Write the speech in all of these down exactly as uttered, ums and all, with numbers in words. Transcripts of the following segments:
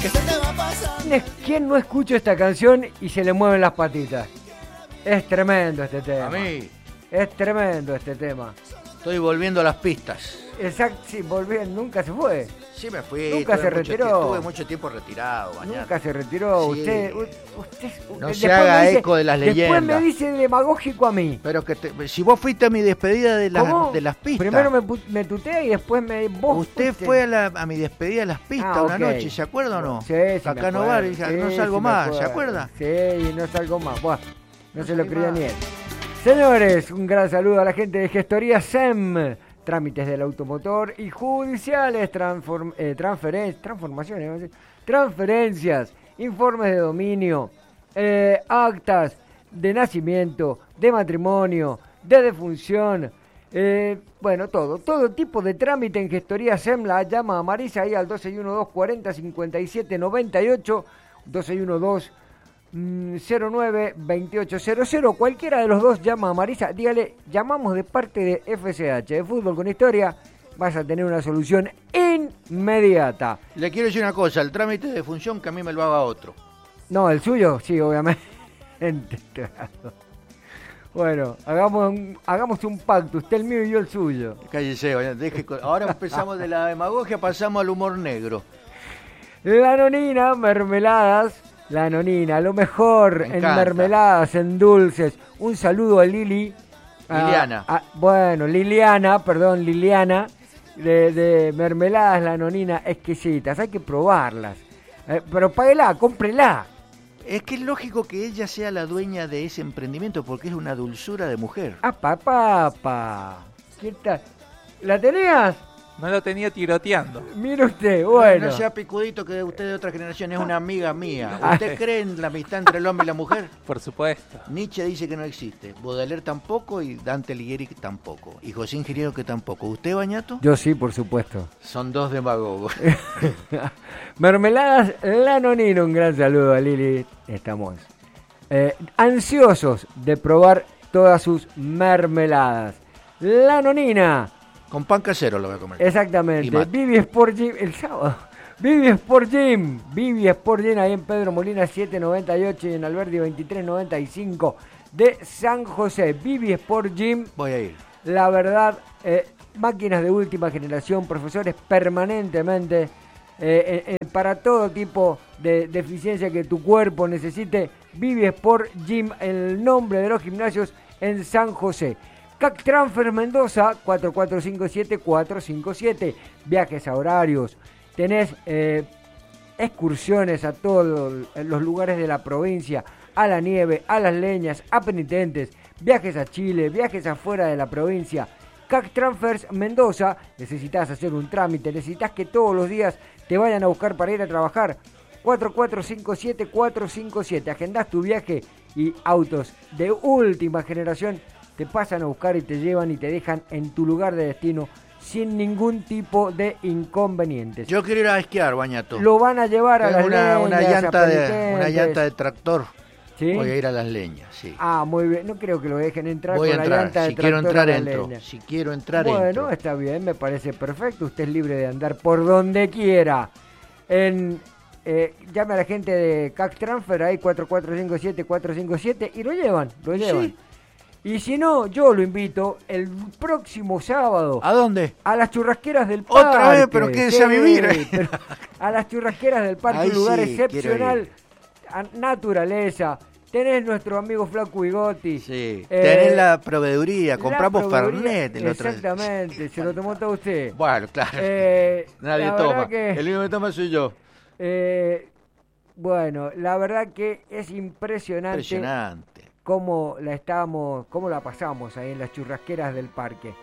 que se te va pasando. ¿Quién, es- quién no escucha esta canción y se le mueven las patitas? Es tremendo este tema. A mí, Es tremendo este tema. estoy volviendo a las pistas. Exacto, sí, volví, nunca se fue. Sí, me fui. Nunca tuve se mucho retiró. tie- Tuve mucho tiempo retirado, Bañato. Nunca se retiró. Sí. Usted, u- usted, No después se haga me dice- eco de las Después leyendas. me dice demagógico a mí. Pero que te- si vos fuiste a mi despedida de, las ¿Cómo? de las pistas. Primero me, pu- me tutea y después me... Vos Usted fuiste. fue a, la- a mi despedida de las pistas Ah, una ok. noche, ¿se acuerda o no? Sí, sí, me Acá acuerdo. no va, dije, Sí, no sí, salgo me más, ¿se acuerdo. acuerda? Sí, no salgo más. Buah, no, No se lo salí creía más. ni él. Señores, un gran saludo a la gente de Gestoría S E M. Trámites del automotor y judiciales, transform, eh, transferen- transformaciones, ¿no? transferencias, informes de dominio, eh, actas de nacimiento, de matrimonio, de defunción, eh, bueno, todo, todo tipo de trámite en Gestoría S E M. La llama a Marisa ahí al doce doce cuarenta cincuenta y siete noventa y ocho, doce doce cero nueve veintiocho cero cero. Cualquiera de los dos llama a Marisa, dígale, llamamos de parte de F C H, de Fútbol con Historia, vas a tener una solución inmediata. Le quiero decir una cosa, el trámite de función que a mí me lo haga otro. No, el suyo, sí, obviamente. Claro. Bueno, hagamos un, hagamos un pacto, usted el mío y yo el suyo. Cállese, Bañato, deje co- ahora empezamos de la demagogia, pasamos al humor negro. La nonina, mermeladas, la nonina, lo mejor Me en encanta. mermeladas, en dulces. Un saludo a Lili. a- Liliana. a- bueno, Liliana, perdón, Liliana, de, de mermeladas, la nonina, exquisitas. Hay que probarlas. Eh, pero páguela, cómprela. Es que es lógico que ella sea la dueña de ese emprendimiento porque es una dulzura de mujer. ¡Apa, papa! ¿Qué tal? ¿La tenías? No lo tenía tiroteando. Mire usted, bueno. No sea picudito que usted de otra generación es una amiga mía. ¿Usted cree en la amistad entre el hombre y la mujer? Por supuesto. Nietzsche dice que no existe, Baudelaire tampoco y Dante Alighieri tampoco. Y José Ingeniero que tampoco. ¿Usted, Bañato? Yo sí, por supuesto. Son dos demagogos. Mermeladas La Nonina, un gran saludo a Lili. Estamos eh, ansiosos de probar todas sus mermeladas. La Nonina, Con pan casero lo voy a comer. Y exactamente. mate. Vivi Sport Gym, el sábado. Vivi Sport Gym, Vivi Sport Gym ahí en Pedro Molina siete noventa y ocho y en Alberdi veintitrés noventa y cinco de San José. Vivi Sport Gym. Voy a ir. La verdad, eh, máquinas de última generación, profesores permanentemente eh, eh, para todo tipo de deficiencia que tu cuerpo necesite. Vivi Sport Gym, el nombre de los gimnasios en San José. C A C Transfer Mendoza, cuatro cuatro cinco siete cuatro cinco siete. Viajes a horarios. Tenés eh, excursiones a todos los lugares de la provincia, a la nieve, a las leñas, a penitentes, viajes a Chile, viajes afuera de la provincia. C A C Transfers Mendoza, necesitas hacer un trámite, necesitas que todos los días te vayan a buscar para ir a trabajar. cuatro cuatro cinco siete cuatro cinco siete, agendás tu viaje y autos de última generación te pasan a buscar y te llevan y te dejan en tu lugar de destino sin ningún tipo de inconvenientes. Yo quiero ir a esquiar, Bañato. Lo van a llevar a Tengo las una, una leñas, a llanta de, una penitentes. llanta de tractor. ¿Sí? Voy a ir a las leñas, sí. Ah, muy bien. No creo que lo dejen entrar Voy a con la entrar. llanta de Si quiero tractor entrar, a la entro. leña. Si quiero entrar, Bueno, entro. está bien, me parece perfecto. Usted es libre de andar por donde quiera. En, eh, llame a la gente de C A C Transfer ahí cuatro cuatro cinco siete cuatro cinco siete y lo llevan, lo llevan. Sí. Y si no, yo lo invito el próximo sábado ¿A dónde? a las churrasqueras del parque. Otra vez, pero quédese a vivir. pero a las churrasqueras del parque, Ahí un lugar sí, quiero excepcional, ir. a- naturaleza. Tenés nuestro amigo Flaco Bigotti. Sí. Eh, Tenés la proveeduría. la Compramos proveeduría- Fernet. El otro... Exactamente, se lo tomó todo usted. Bueno, claro. Eh, Nadie la toma. verdad que- El único que toma soy yo. Eh, bueno, la verdad que es impresionante, Impresionante. cómo la estamos, cómo la pasamos ahí en las churrasqueras del parque.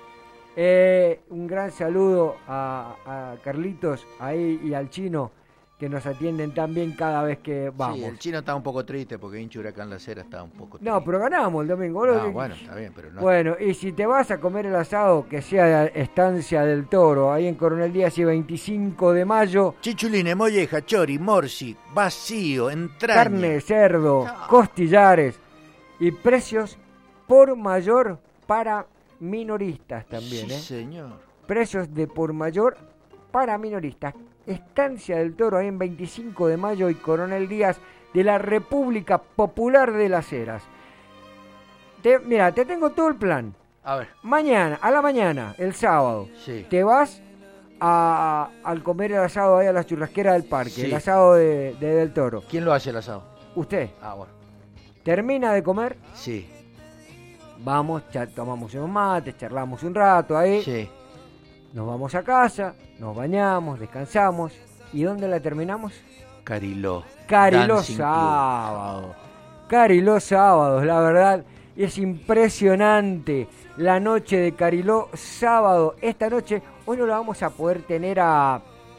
Eh, un gran saludo a, a Carlitos ahí y al Chino que nos atienden tan bien cada vez que vamos. Sí, el chino está un poco triste porque hincha Huracán La Cera está un poco triste. No, pero ganamos el domingo. boludo. No, bueno, está bien, pero no. Bueno, y si te vas a comer el asado, que sea de Estancia del Toro, ahí en Coronel Díaz y veinticinco de mayo, Chichulines, molleja, chori, morsi, vacío, entraña. carne de cerdo, No. costillares y precios por mayor para minoristas también, Sí, ¿eh? señor. Precios de por mayor para minoristas. Estancia del Toro, ahí en veinticinco de mayo y Coronel Díaz, de la República Popular de las Heras. Te, mira, te tengo todo el plan. A ver. Mañana, a la mañana, el sábado, Sí. te vas a, al comer el asado ahí a la churrasquera del parque, Sí. el asado de, de Del Toro. ¿Quién lo hace el asado? Usted Ah, bueno. termina de comer, Sí. vamos, cha- tomamos unos mates, charlamos un rato ahí, Sí. nos vamos a casa, nos bañamos, descansamos. ¿Y dónde la terminamos? Cariló. Cariló Dancing Club. sábado. Cariló sábados, la verdad es impresionante la noche de Cariló sábado. Esta noche, hoy no la vamos a poder tener a,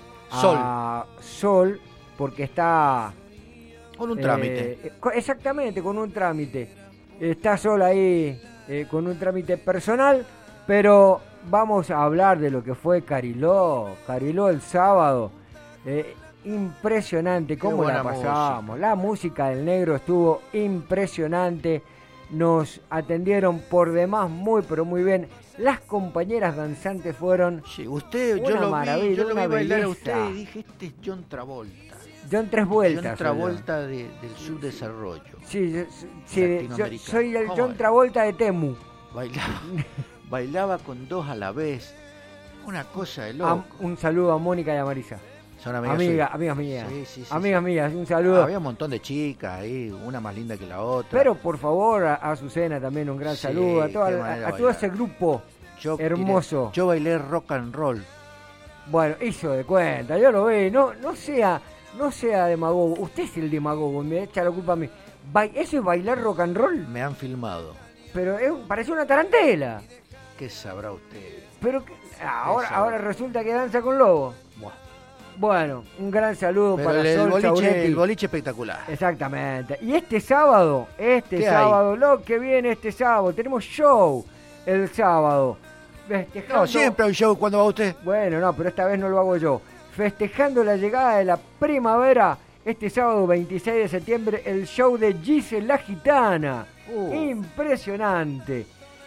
a Sol, porque está Con un eh, trámite. eh, co- exactamente, con un trámite. Está Sol ahí eh, con un trámite personal, pero vamos a hablar de lo que fue Cariló, Cariló el sábado. Eh, impresionante cómo la buena pasamos. música. La música del negro estuvo impresionante. Nos atendieron por demás muy pero muy bien. Las compañeras danzantes fueron Sí, usted, yo una lo vi, maravilla, yo lo una vi bailar a belleza. usted y dije, este es John Travolta. John Tres Vueltas. John soy yo. Travolta de- del subdesarrollo. Sí, yo- sí, yo Latinoamericano. soy el ¿Cómo John es? Travolta de Temu. Bailaba, bailaba con dos a la vez. Una cosa de Am- loco. un saludo a Mónica y a Marisa. Son amigas Amiga, suyas. amigas mías. Sí, sí, sí, amigas sí. mías, un Ah, saludo. había un montón de chicas ahí, una más linda que la otra. Pero por favor, a, a Azucena también un gran Sí, saludo. A, toda- qué a- manera a de todo bailar. ese grupo. Yo hermoso. tiré- yo bailé rock and roll. Bueno, hizo de cuenta, yo lo vi. No, no sea, no sea demagogo. Usted es el demagogo, me echa la culpa a mí. Bai- eso es bailar rock and roll. Me han filmado. Pero es, parece una tarantela. ¿Qué sabrá usted? Pero que- ahora, Eso. ahora resulta que danza con lobo. Buah. Bueno, un gran saludo Pero para el, el Sol boliche, Sauretti. el boliche espectacular. Exactamente. Y este sábado, este ¿Qué sábado, lo que viene este sábado, tenemos show el sábado. Festejando... No, siempre hay show cuando va usted. Bueno, no, pero esta vez no lo hago yo. Festejando la llegada de la primavera, este sábado veintiséis de septiembre, el show de Gise la Gitana. Uh. Impresionante.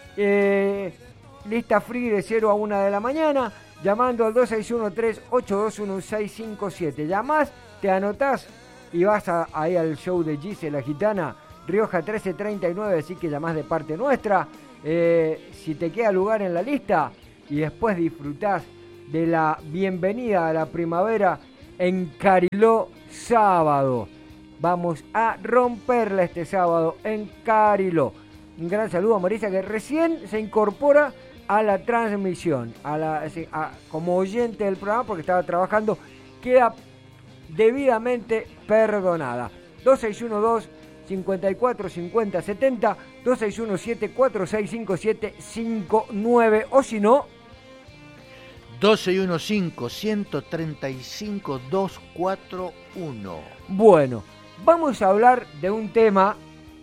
Eh, lista free de cero a una de la mañana, llamando al dos seis uno tres ocho dos uno seis cinco siete. Llamás, te anotás y vas a- ahí al show de Gise la Gitana, Rioja trece treinta y nueve, así que llamás de parte nuestra. Eh, si te queda lugar en la lista y después disfrutás de la bienvenida a la primavera en Cariló sábado. Vamos a romperla este sábado en Cariló. Un gran saludo a Marisa, que recién se incorpora a la transmisión, a la, a- como oyente del programa, porque estaba trabajando. Queda debidamente perdonada. dos seis uno dos cincuenta y cuatro cincuenta setenta, dos seis uno siete cuatro seis cinco siete cinco nueve, o si no, doce y quince, ciento treinta y cinco, doscientos cuarenta y uno. bueno, vamos a hablar de un tema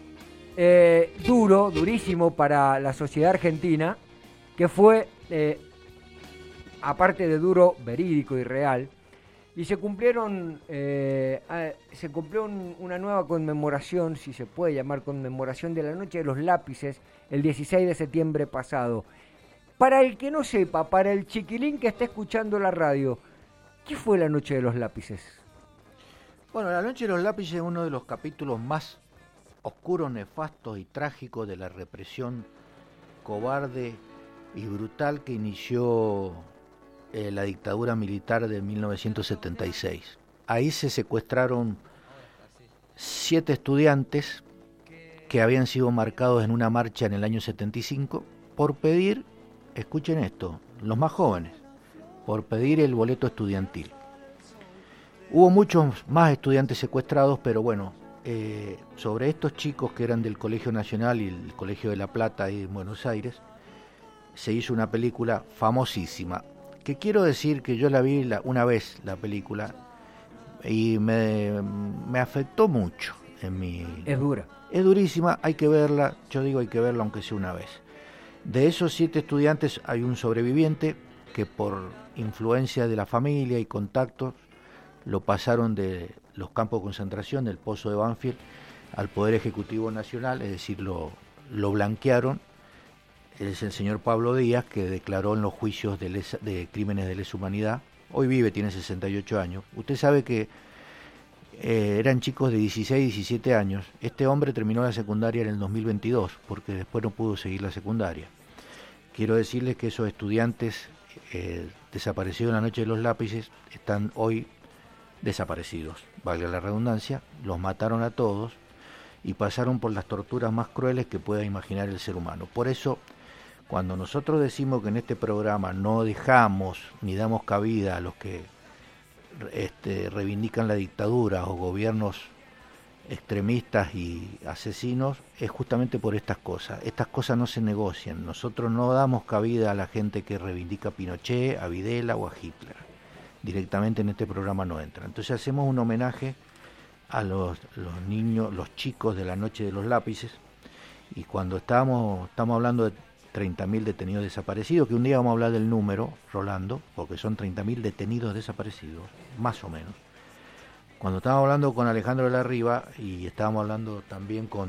eh, duro, durísimo para la sociedad argentina, que fue, eh, aparte de duro, verídico y real, y se cumplieron, eh, eh, se cumplió un- una nueva conmemoración, si se puede llamar conmemoración, de la Noche de los Lápices, el dieciséis de septiembre pasado. Para el que no sepa, para el chiquilín que está escuchando la radio, ¿qué fue la Noche de los Lápices? Bueno, La Noche de los Lápices es uno de los capítulos más oscuros, nefastos y trágicos de la represión cobarde y brutal que inició eh, la dictadura militar de mil novecientos setenta y seis. Ahí se secuestraron siete estudiantes que habían sido marcados en una marcha en el año setenta y cinco por pedir, escuchen esto, los más jóvenes, por pedir el boleto estudiantil. Hubo muchos más estudiantes secuestrados, pero bueno, eh, sobre estos chicos que eran del Colegio Nacional y el Colegio de La Plata y en Buenos Aires, se hizo una película famosísima, que quiero decir que yo la vi la, una vez, la película, y me, me afectó mucho en mi... Es dura. Es durísima, hay que verla, yo digo hay que verla aunque sea una vez. De esos siete estudiantes hay un sobreviviente que por influencia de la familia y contactos lo pasaron de los campos de concentración, del Pozo de Banfield, al Poder Ejecutivo Nacional, es decir, lo, lo blanquearon. Es el señor Pablo Díaz, que declaró en los juicios de, lesa, de crímenes de lesa humanidad hoy vive, tiene sesenta y ocho años. Usted sabe que eh, eran chicos de dieciséis, diecisiete años. Este hombre terminó la secundaria en el dos mil veintidós, porque después no pudo seguir la secundaria. Quiero decirles que esos estudiantes eh, desaparecidos en la noche de los lápices están hoy desaparecidos, valga la redundancia. Los mataron a todos y pasaron por las torturas más crueles que pueda imaginar el ser humano. Por eso, cuando nosotros decimos que en este programa no dejamos ni damos cabida a los que este, reivindican la dictadura o gobiernos extremistas y asesinos, es justamente por estas cosas. Estas cosas no se negocian. Nosotros no damos cabida a la gente que reivindica a Pinochet, a Videla o a Hitler. Directamente en este programa no entra. Entonces hacemos un homenaje a los, los niños, los chicos de la noche de los lápices, y cuando estábamos, estamos hablando de treinta mil detenidos desaparecidos, que un día vamos a hablar del número, Rolando, porque son treinta mil detenidos desaparecidos, más o menos. Cuando estábamos hablando con Alejandro de la Riva y estábamos hablando también con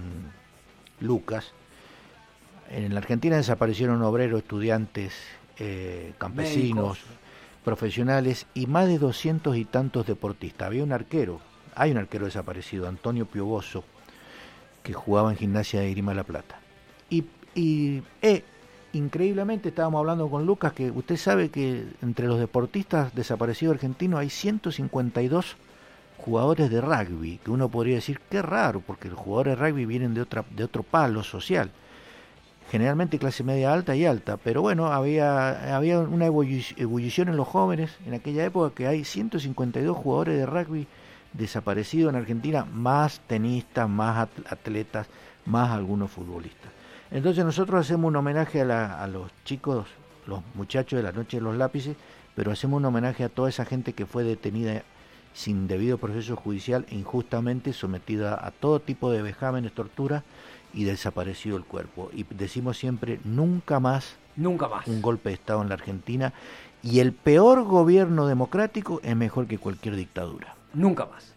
Lucas, en la Argentina desaparecieron obreros, estudiantes, eh, campesinos, médicos, profesionales y más de doscientos y tantos deportistas. Había un arquero, hay un arquero desaparecido, Antonio Pioboso, que jugaba en Gimnasia de Grima de la Plata. Y, y eh, increíblemente estábamos hablando con Lucas, que usted sabe que entre los deportistas desaparecidos argentinos hay ciento cincuenta y dos jugadores de rugby, que uno podría decir qué raro, porque los jugadores de rugby vienen de otra de otro palo social, generalmente clase media alta y alta, pero bueno, había había una ebullición en los jóvenes en aquella época, que hay ciento cincuenta y dos jugadores de rugby desaparecidos en Argentina, más tenistas, más atletas, más algunos futbolistas. Entonces nosotros hacemos un homenaje a, la, a los chicos, los muchachos de la noche de los lápices, pero hacemos un homenaje a toda esa gente que fue detenida sin debido proceso judicial e injustamente sometida a todo tipo de vejámenes, torturas y desaparecido el cuerpo. Y decimos siempre, nunca más, nunca más un golpe de Estado en la Argentina, y el peor gobierno democrático es mejor que cualquier dictadura. Nunca más.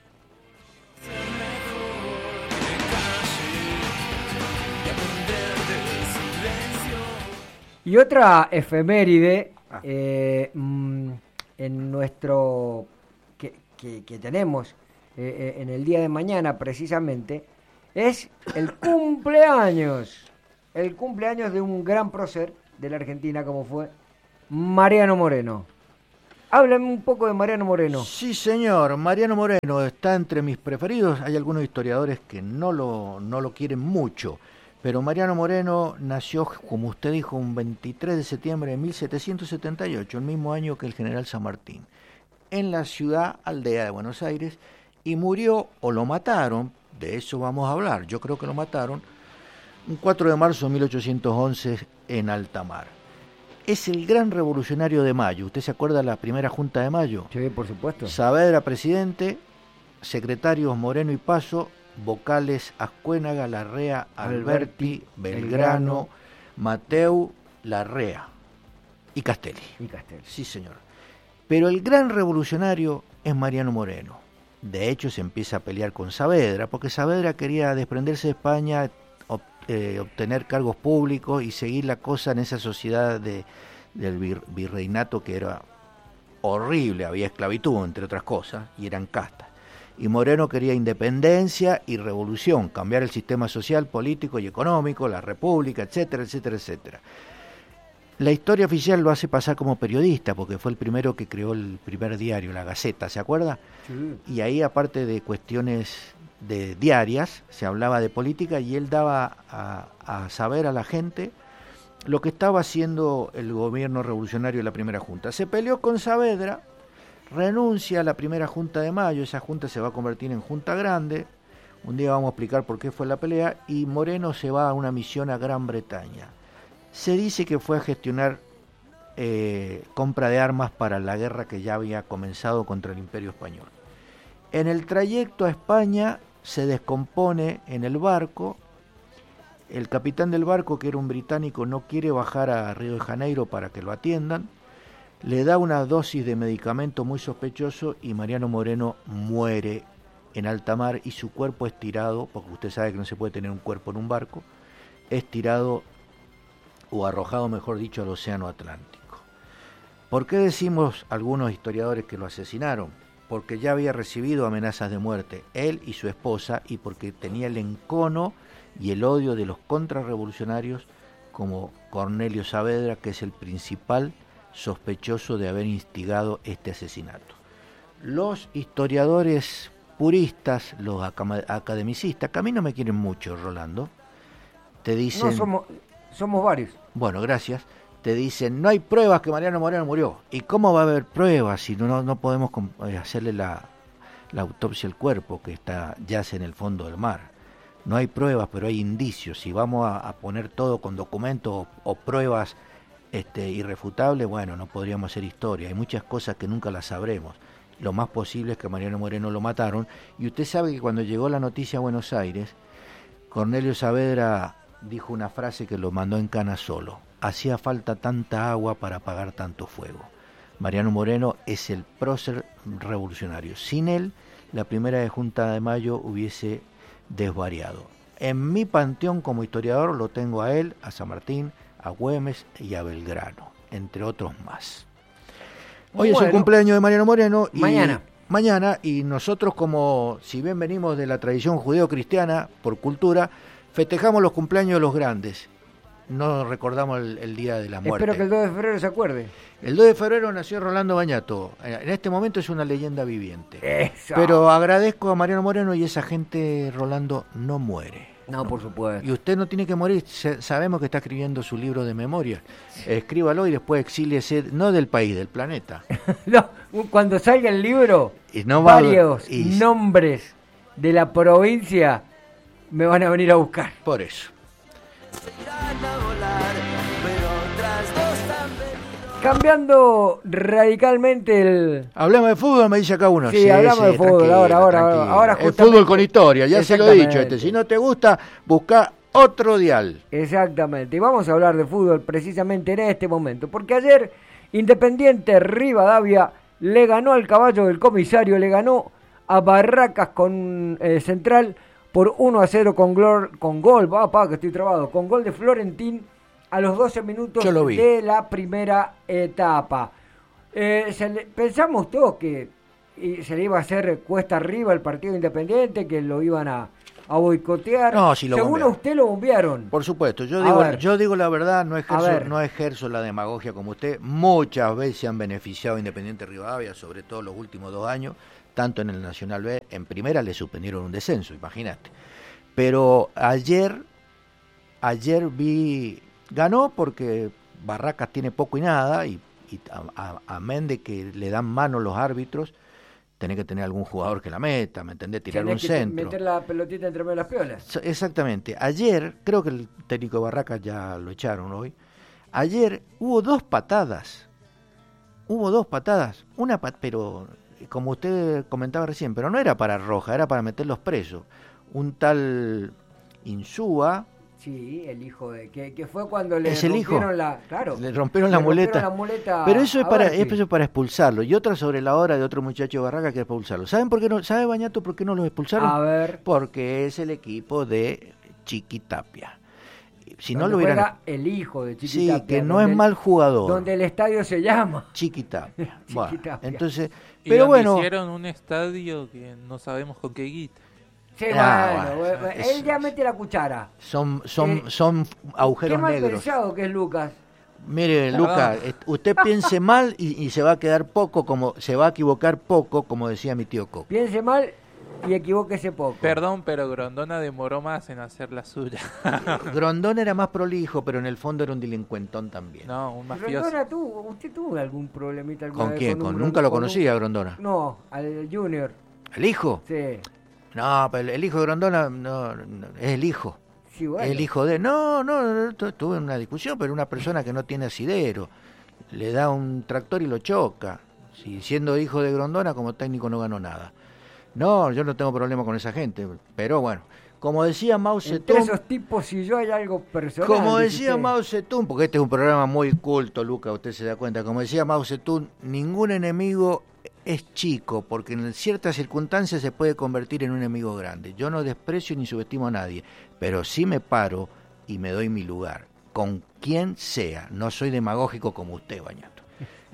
Y otra efeméride ah. eh, mm, en nuestro que, que, que tenemos eh, en el día de mañana precisamente es el cumpleaños, el cumpleaños de un gran prócer de la Argentina como fue Mariano Moreno. Háblame un poco de Mariano Moreno. Sí, señor. Mariano Moreno está entre mis preferidos. Hay algunos historiadores que no lo, no lo quieren mucho. Pero Mariano Moreno nació, como usted dijo, un veintitrés de septiembre de mil setecientos setenta y ocho, el mismo año que el general San Martín, en la ciudad aldea de Buenos Aires, y murió, o lo mataron, de eso vamos a hablar, yo creo que lo mataron, un cuatro de marzo de mil ochocientos once en alta mar. Es el gran revolucionario de Mayo. ¿Usted se acuerda de la primera Junta de Mayo? Sí, por supuesto. Saavedra, presidente, secretarios Moreno y Paso, vocales Ascuénaga, Larrea, Alberti, Belgrano, Mateu, Larrea y Castelli. Y Castelli. Sí, señor. Pero el gran revolucionario es Mariano Moreno. De hecho, se empieza a pelear con Saavedra, porque Saavedra quería desprenderse de España, Eh, obtener cargos públicos y seguir la cosa en esa sociedad de, del vir, virreinato que era horrible, había esclavitud entre otras cosas y eran castas, y Moreno quería independencia y revolución, cambiar el sistema social, político y económico, la república, etcétera, etcétera, etcétera. La historia oficial lo hace pasar como periodista, porque fue el primero que creó el primer diario, La Gaceta, ¿se acuerda? Sí. Y ahí, aparte de cuestiones de diarias, se hablaba de política, y él daba a, a saber a la gente lo que estaba haciendo el gobierno revolucionario de la primera junta. Se peleó con Saavedra, renuncia a la primera Junta de Mayo, esa junta se va a convertir en Junta Grande, un día vamos a explicar por qué fue la pelea, y Moreno se va a una misión a Gran Bretaña. Se dice que fue a gestionar eh, compra de armas para la guerra que ya había comenzado contra el Imperio Español. En el trayecto a España se descompone en el barco, el capitán del barco, que era un británico, no quiere bajar a Río de Janeiro para que lo atiendan, le da una dosis de medicamento muy sospechoso y Mariano Moreno muere en alta mar, y su cuerpo es tirado, porque usted sabe que no se puede tener un cuerpo en un barco, es tirado o arrojado, mejor dicho, al océano Atlántico. ¿Por qué decimos algunos historiadores que lo asesinaron? Porque ya había recibido amenazas de muerte, él y su esposa, y porque tenía el encono y el odio de los contrarrevolucionarios como Cornelio Saavedra, que es el principal sospechoso de haber instigado este asesinato. Los historiadores puristas, los academicistas, que a mí no me quieren mucho, Rolando, te dicen... No, somos, somos varios. Bueno, gracias. Te dicen, no hay pruebas que Mariano Moreno murió. ¿Y cómo va a haber pruebas si no, no podemos hacerle la, la autopsia al cuerpo que está yace en el fondo del mar? No hay pruebas, pero hay indicios. Si vamos a, a poner todo con documentos o, o pruebas este, irrefutables, bueno, no podríamos hacer historia. Hay muchas cosas que nunca las sabremos. Lo más posible es que a Mariano Moreno lo mataron. Y usted sabe que cuando llegó la noticia a Buenos Aires, Cornelio Saavedra dijo una frase que lo mandó en cana solo. Hacía falta tanta agua para apagar tanto fuego. Mariano Moreno es el prócer revolucionario. Sin él, la primera de Junta de Mayo hubiese desvariado. En mi panteón como historiador lo tengo a él, a San Martín, a Güemes y a Belgrano, entre otros más. Hoy bueno, es el cumpleaños de Mariano Moreno. Y mañana. Mañana, y nosotros como, si bien venimos de la tradición judeo-cristiana, por cultura, festejamos los cumpleaños de los grandes. No recordamos el, el día de la muerte. Espero que el dos de febrero se acuerde. El dos de febrero nació Rolando Bañato. En este momento es una leyenda viviente. Eso. Pero agradezco a Mariano Moreno y esa gente, Rolando, no muere. No, por supuesto. Y usted no tiene que morir. Sabemos que está escribiendo su libro de memoria. Escríbalo y después exíliese, no del país, del planeta. No, cuando salga el libro, y no va varios a... y... nombres de la provincia me van a venir a buscar. Por eso. Cambiando radicalmente el... Hablamos de fútbol, me dice acá uno. Sí, sí hablamos sí, de fútbol, ahora, ahora, ahora, ahora justamente... El fútbol con historia, ya se lo he dicho. Este. Si no te gusta, busca otro dial. Exactamente, y vamos a hablar de fútbol precisamente en este momento, porque ayer Independiente Rivadavia le ganó al caballo del comisario, le ganó a Barracas con eh, Central por uno a cero con, glor, con gol, va, pa, que estoy trabado, con gol de Florentín a los doce minutos de la primera etapa. Eh, se le, pensamos todos que y se le iba a hacer cuesta arriba el partido Independiente, que lo iban a, a boicotear. No, si lo Según bombearon. A usted lo bombearon. Por supuesto, yo digo, yo digo la verdad, no ejerzo, no ejerzo la demagogia como usted. Muchas veces se han beneficiado Independiente Rivadavia, sobre todo los últimos dos años, tanto en el Nacional B, en primera le suspendieron un descenso, imagínate. Pero ayer, ayer vi, ganó porque Barracas tiene poco y nada, y, y a, a, amén de que le dan mano los árbitros, tenés que tener algún jugador que la meta, ¿me entendés? Tirar tenés un que centro. Meter la pelotita entre medio de las piolas. Exactamente. Ayer, creo que el técnico de Barracas ya lo echaron hoy, ayer hubo dos patadas, hubo dos patadas, una pat pero como usted comentaba recién, pero no era para Roja, era para meterlos presos. Un tal Insúa. Sí, el hijo de... Que, que fue cuando le ¿Es el rompieron hijo? la... Claro. Le rompieron, la, rompieron muleta. la muleta. Pero eso es, para, Barchi. eso es para expulsarlo. Y otra sobre la hora de otro muchacho de Barraca que es para expulsarlo. ¿Saben por qué no? ¿Sabe Bañato por qué no los expulsaron? A ver. Porque es el equipo de Chiquitapia. Si donde no lo hubieran... Era el hijo de Chiquitapia. Sí, que no es mal jugador. Donde el estadio se llama Chiquitapia. Chiquitapia. Bueno, entonces, y pero bueno, hicieron un estadio que no sabemos con qué guita. Sí, ah, bueno, bueno, él es, ya mete la cuchara. Son, son, eh, son agujeros qué mal negros. pensado que es Lucas. Mire, Lucas, usted piense mal y, y se va a quedar poco, como se va a equivocar poco, como decía mi tío Coco. Piense mal y equivóquese poco. Perdón, pero Grondona demoró más en hacer la suya. Grondona era más prolijo, pero en el fondo era un delincuentón también. No, un mafioso. Grondona tuvo, ¿usted tuvo algún problemita alguna ¿Con vez quién? Con ¿Con, un, ¿Nunca lo con conocía, un... Grondona? No, al Junior. ¿El hijo? Sí. No, pero el hijo de Grondona no, no, es el hijo. Sí, bueno. El hijo de... No, no, no, tuve una discusión, pero una persona que no tiene asidero. Le da un tractor y lo choca. Si siendo hijo de Grondona, como técnico no ganó nada. No, yo no tengo problema con esa gente, pero bueno, como decía Mao Zedong... Entre esos tipos, si yo hay algo personal... Como decía Mao Zedong, porque este es un programa muy culto, Luca, usted se da cuenta, como decía Mao Zedong, ningún enemigo es chico, porque en ciertas circunstancias se puede convertir en un enemigo grande. Yo no desprecio ni subestimo a nadie, pero sí me paro y me doy mi lugar, con quien sea. No soy demagógico como usted, Bañato.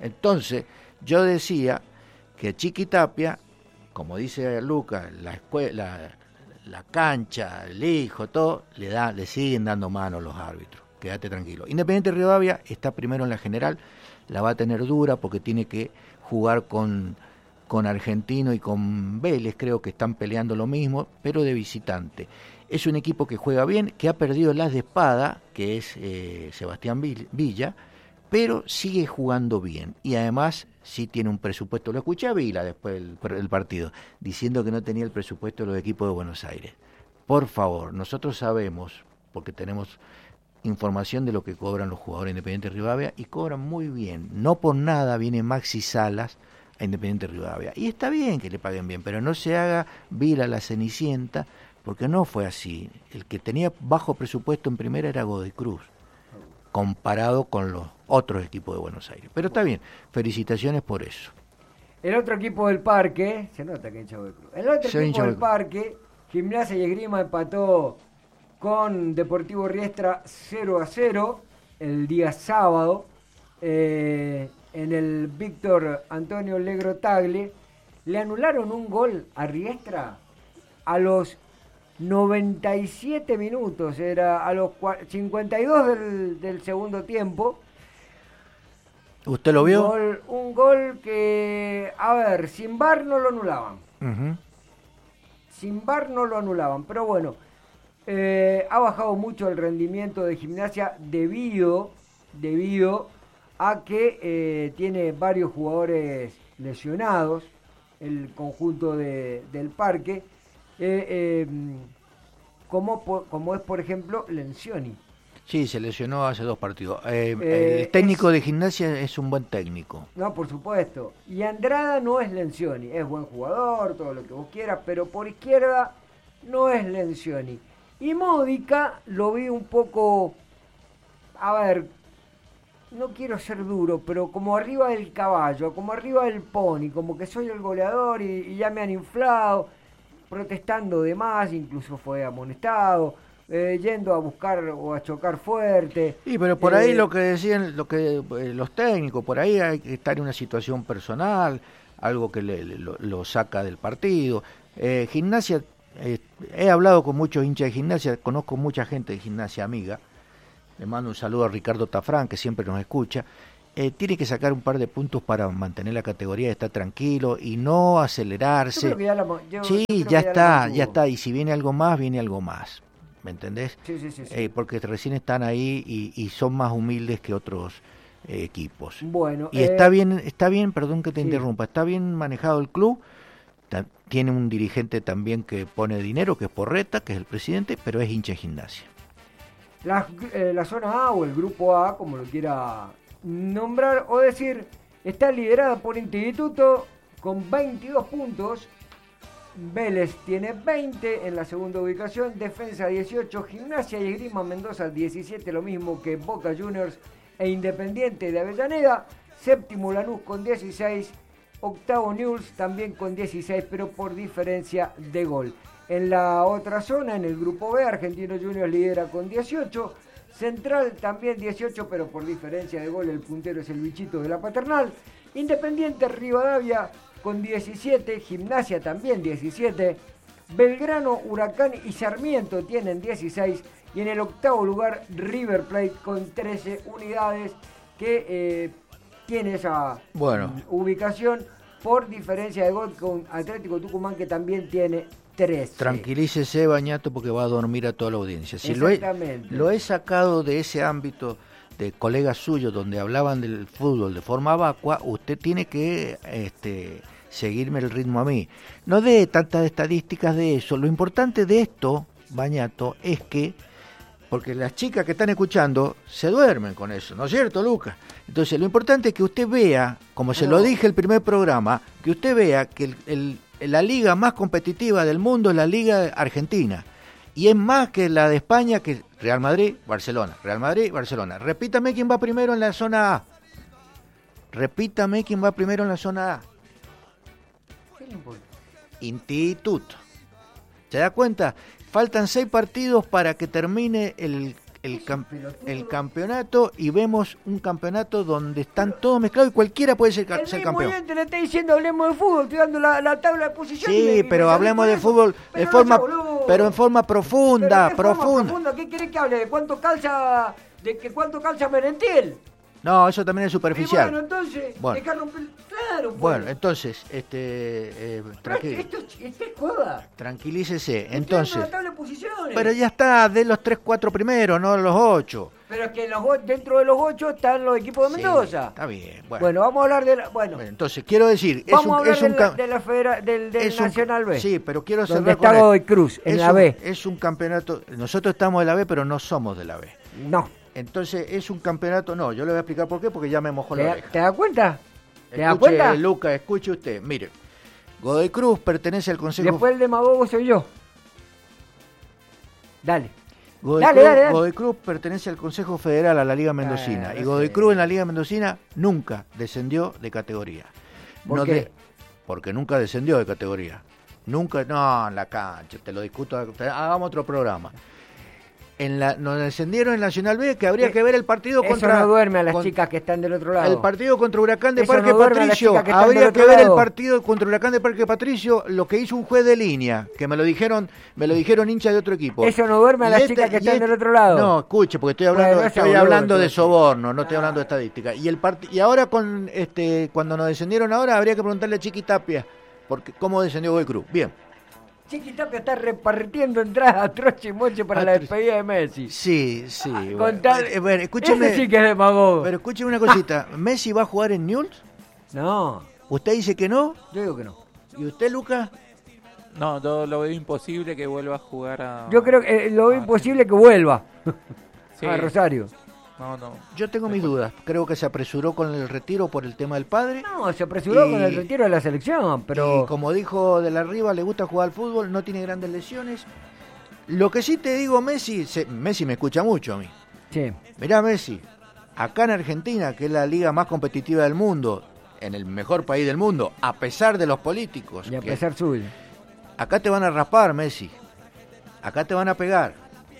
Entonces, yo decía que Chiquitapia, como dice Lucas, la escuela, la cancha, el hijo, todo, le da, le siguen dando mano a los árbitros. Quédate tranquilo. Independiente Rivadavia está primero en la general, la va a tener dura porque tiene que jugar con, con Argentino y con Vélez, creo que están peleando lo mismo, pero de visitante. Es un equipo que juega bien, que ha perdido las de espada, que es eh, Sebastián Villa, pero sigue jugando bien. Y además sí tiene un presupuesto. Lo escuché a Vila después del, del partido, diciendo que no tenía el presupuesto de los equipos de Buenos Aires. Por favor, nosotros sabemos, porque tenemos información de lo que cobran los jugadores de Independiente Rivadavia, y cobran muy bien. No por nada viene Maxi Salas a Independiente Rivadavia. Y está bien que le paguen bien, pero no se haga Vila la Cenicienta, porque no fue así. El que tenía bajo presupuesto en primera era Godoy Cruz, comparado con los otros equipos de Buenos Aires. Pero está bien, felicitaciones por eso. El otro equipo del Parque, se nota que hincha Godoy Cruz. El otro Se equipo del Parque, Gimnasia y Esgrima empató con Deportivo Riestra cero a cero el día sábado eh, en el Víctor Antonio Legro Tagle. Le anularon un gol a Riestra a los noventa y siete minutos, era a los cincuenta y dos del, del segundo tiempo. ¿Usted lo vio? Un gol, un gol que, a ver, sin V A R no lo anulaban. Uh-huh. Sin V A R no lo anulaban, pero bueno, eh, ha bajado mucho el rendimiento de Gimnasia debido, debido a que eh, tiene varios jugadores lesionados, el conjunto de, del Parque. Eh, eh, como, como es por ejemplo Lencioni. Sí, se lesionó hace dos partidos. Eh, Eh, el técnico es, de Gimnasia es un buen técnico. No, por supuesto. Y Andrada no es Lencioni, es buen jugador, todo lo que vos quieras, pero por izquierda no es Lencioni. Y Módica lo vi un poco, a ver, no quiero ser duro, pero como arriba del caballo, como arriba del pony, como que soy el goleador y, y ya me han inflado, protestando de más, incluso fue amonestado, eh, yendo a buscar o a chocar fuerte. Sí, pero por eh, ahí lo que decían lo que eh, los técnicos, por ahí hay que estar en una situación personal, algo que le, le, lo, lo saca del partido. Eh, gimnasia, eh, he hablado con muchos hinchas de Gimnasia, conozco mucha gente de Gimnasia amiga, le mando un saludo a Ricardo Tafrán, que siempre nos escucha. Eh, tiene que sacar un par de puntos para mantener la categoría, estar tranquilo y no acelerarse. Yo creo que ya la, yo, sí, yo ya, ya está, ya está. Y si viene algo más, viene algo más. ¿Me entendés? Sí, sí, sí. sí. Eh, porque recién están ahí y, y son más humildes que otros eh, equipos. Bueno. Y eh, está bien, está bien, perdón que te sí. interrumpa, está bien manejado el club. Ta- tiene un dirigente también que pone dinero, que es Porreta, que es el presidente, pero es hincha de Gimnasia. La, eh, la zona A o el grupo A, como lo quiera nombrar o decir, está liderada por Instituto con veintidós puntos. Vélez tiene veinte en la segunda ubicación, Defensa dieciocho, Gimnasia y Esgrima Mendoza diecisiete, lo mismo que Boca Juniors e Independiente de Avellaneda. Séptimo Lanús con dieciséis, octavo Newell's también con dieciséis, pero por diferencia de gol. En la otra zona, en el grupo B, Argentino Juniors lidera con dieciocho, Central también dieciocho, pero por diferencia de gol el puntero es el bichito de la Paternal. Independiente Rivadavia con diecisiete, Gimnasia también diecisiete, Belgrano, Huracán y Sarmiento tienen dieciséis, y en el octavo lugar River Plate con trece unidades, que eh, tiene esa bueno. mm, ubicación por diferencia de gol con Atlético Tucumán, que también tiene trece. Tranquilícese, Bañato, porque va a dormir a toda la audiencia. Si lo he, lo he sacado de ese ámbito de colegas suyos donde hablaban del fútbol de forma vacua, usted tiene que este, seguirme el ritmo a mí. No dé tantas estadísticas de eso. Lo importante de esto, Bañato, es que, porque las chicas que están escuchando se duermen con eso, ¿no es cierto, Lucas? Entonces, lo importante es que usted vea, como se no. lo dije el primer programa, que usted vea que el, el la liga más competitiva del mundo es la liga argentina, y es más que la de España, que Real Madrid, Barcelona, Real Madrid, Barcelona. Repítame quién va primero en la zona A. Repítame quién va primero en la zona A. Instituto. ¿Se da cuenta? Faltan seis partidos para que termine el, el, cam- el campeonato y vemos un campeonato donde están todos mezclados y cualquiera puede ser, ca- El ser mismo campeón. oyente le está diciendo hablemos de fútbol, estoy dando la, la tabla de posiciones. y Sí, me- y pero me salís hablemos con de eso. fútbol Pero de no forma, sea boludo. pero en forma profunda, ¿Pero qué forma profunda. profunda? ¿Qué querés que hable? ¿De cuánto calza, de que cuánto calza Merentiel? No, eso también es Y superficial. bueno, entonces, Bueno. dejar romper... Claro, pues. Bueno, entonces, este, eh, Pero tranqui- esto, esto es joda. tranquilícese. Estoy dando Entonces, la tabla de posiciones. pero ya está, de los tres, cuatro primeros, no los ocho. Pero es que los, o- dentro de los ocho están los equipos de Sí, Mendoza. está bien. Bueno, Bueno, vamos a hablar de la... Bueno, Bueno, entonces, quiero decir, es vamos un, a hablar es un de, la, cam- de la federa- del, del es un- Nacional B. Sí, pero quiero donde cerrar está con esto. Godoy Cruz, en Es la un- B. Es un campeonato, nosotros estamos de la B, pero no somos de la B. No. Entonces, es un campeonato, no, yo le voy a explicar por qué, porque ya me mojó ¿Te, la da- oreja. ¿Te das cuenta? ¿Te das Escuche, cuenta? Luca, escuche usted. Mire, Godoy Cruz pertenece al Consejo... Después el demagogo soy yo. Dale. Godoy, Dale, Cruz, dale, dale. Godoy Cruz pertenece al Consejo Federal, a la Liga Mendocina. Ah, y no Godoy sé. Cruz en la Liga Mendocina nunca descendió de categoría. ¿Por No qué? de- porque nunca descendió de categoría. Nunca, no, en la cancha, te lo discuto, te- hagamos otro programa. En la, nos descendieron en Nacional B, que habría Eh, que ver el partido Eso contra... no duerme a las con- chicas que están del otro lado. El partido contra Huracán de Eso Parque no duerme a las Patricio. chicas que están del Habría otro que ver el lado. partido contra Huracán de Parque Patricio, lo que hizo un juez de línea, que me lo dijeron, me lo dijeron hinchas de otro equipo. Eso no duerme a Y las este- chicas que y están este- del otro lado. No, escuche, porque estoy hablando, Bueno, no sea estoy boludo, hablando de entonces. soborno, no estoy Ah. hablando de estadística. Y el part- y ahora con este cuando nos descendieron ahora habría que preguntarle a Chiqui Tapia porque cómo descendió Godoy Cruz. Bien. Chiqui Tapia está repartiendo entradas a troche y moche para A la troche. despedida de Messi. Sí, sí. bueno. Con tal- Eh, bueno, escúcheme, Ese sí que es demagogo. pero escúcheme una cosita. ¿Messi va a jugar en Newell's? No, ¿Usted dice que no? yo digo que no. ¿Y usted, Lucas? No, yo lo veo imposible que vuelva a jugar a... Yo creo que eh, lo veo Ah, imposible que vuelva sí. a Rosario. No, no. Yo tengo mis dudas. Creo que se apresuró con el retiro por el tema del padre. No, se apresuró Y- con el retiro de la selección, pero... Y como dijo de la Riva, le gusta jugar al fútbol, no tiene grandes lesiones. Lo que sí te digo, Messi, se- Messi me escucha mucho a mí. Sí. Mirá, Messi, acá en Argentina, que es la liga más competitiva del mundo, en el mejor país del mundo, a pesar de los políticos, Y a que pesar suyo. acá te van a raspar, Messi. Acá te van a pegar.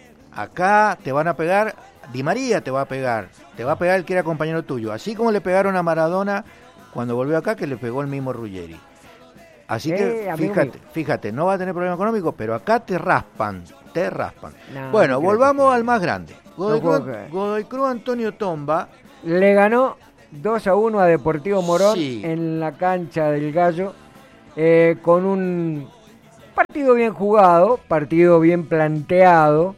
Acá te van a pegar, Di María te va a pegar. Te va a pegar el que era compañero tuyo. Así como le pegaron a Maradona cuando volvió acá, que le pegó el mismo Ruggeri. Así Eh, que amigo fíjate, mío. fíjate, no va a tener problema económico, pero acá te raspan, te raspan. No, bueno, no creo volvamos que- al más grande. Godoy, No puedo Cruz, creer. Godoy Cruz Antonio Tomba. Le ganó dos a uno a Deportivo Morón Sí. en la cancha del Gallo, eh, con un partido bien jugado, partido bien planteado,